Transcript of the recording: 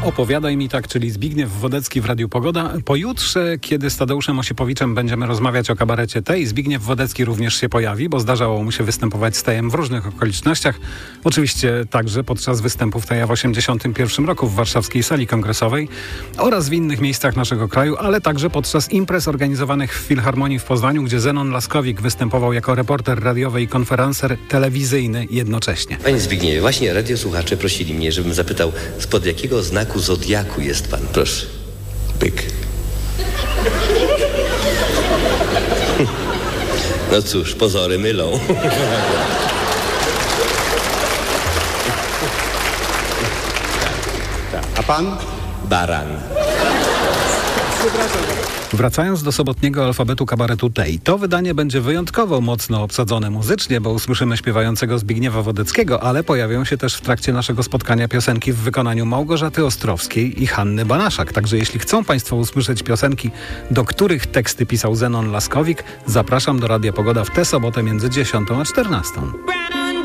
Opowiadaj mi tak, czyli Zbigniew Wodecki w Radiu Pogoda. Pojutrze, kiedy z Tadeuszem Osiepowiczem będziemy rozmawiać o kabarecie Tej, Zbigniew Wodecki również się pojawi, bo zdarzało mu się występować z Tejem w różnych okolicznościach. Oczywiście także podczas występów Teja w 1981 roku w warszawskiej sali kongresowej oraz w innych miejscach naszego kraju, ale także podczas imprez organizowanych w Filharmonii w Poznaniu, gdzie Zenon Laskowik występował jako reporter radiowy i konferencer telewizyjny jednocześnie. Panie Zbigniewie, właśnie radiosłuchacze prosili mnie, żebym zapytał, spod jakiego znaku zodiaku jest pan? Proszę. Byk. No cóż, pozory mylą. A pan? Baran. Wracając do sobotniego alfabetu kabaretu Tej, to wydanie będzie wyjątkowo mocno obsadzone muzycznie, bo usłyszymy śpiewającego Zbigniewa Wodeckiego, ale pojawią się też w trakcie naszego spotkania piosenki w wykonaniu Małgorzaty Ostrowskiej i Hanny Banaszak. Także jeśli chcą Państwo usłyszeć piosenki, do których teksty pisał Zenon Laskowik, zapraszam do Radia Pogoda w tę sobotę między 10 a 14.